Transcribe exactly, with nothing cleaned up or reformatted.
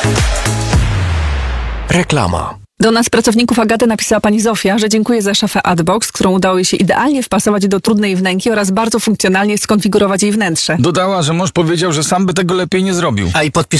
Reklama. Do nas, pracowników Agaty, napisała pani Zofia, że dziękuję za szafę Adbox, którą udało jej się idealnie wpasować do trudnej wnęki oraz bardzo funkcjonalnie skonfigurować jej wnętrze. Dodała, że mąż powiedział, że sam by tego lepiej nie zrobił. A i podpis